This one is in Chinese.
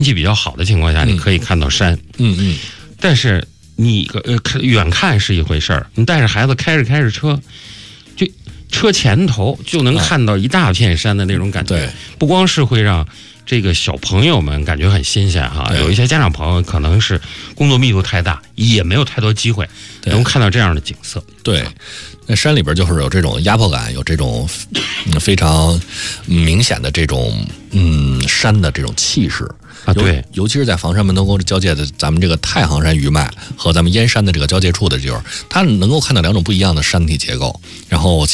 气比较好的情况下，你可以看到山。但是你远看是一回事儿，你带着孩子开着车，就车前头就能看到一大片山的那种感觉。 对， 不光是会让这个小朋友们感觉很新鲜哈，有一些家长朋友可能是工作密度太大，也没有太多机会能看到这样的景色。 对，那山里边就是有这种压迫感，有这种非常明显的这种山的这种气势。 对， 尤其是在房山门头沟交界的咱们这个太行山余脉和咱们燕山的这个交界处的地方，它能够看到两种不一样的山体结构，然后